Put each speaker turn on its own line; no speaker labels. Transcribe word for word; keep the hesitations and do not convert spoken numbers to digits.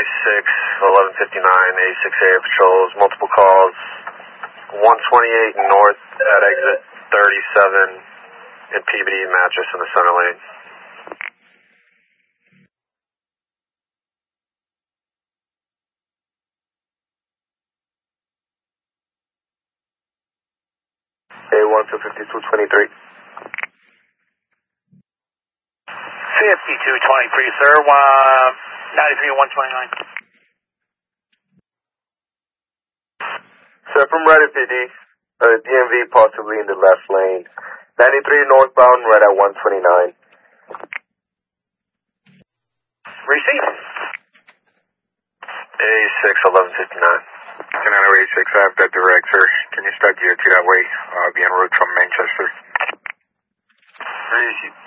six, eleven fifty-nine, A six area patrols, multiple calls, one twenty-eight north at exit thirty-seven in Peabody mattress in the center lane. A one two fifty-two twenty-three.
fifty-two twenty-three, sir. Uh, ninety-three and one twenty-nine.
Sir, from Reddit P D, uh, D M V possibly in the left lane. ninety-three northbound, right at one twenty-nine.
Receive.
A six, eleven fifty-nine.
Canada A six, I have that direct, sir. Can you start D O T that way? Uh, be en route from Manchester.
Receive.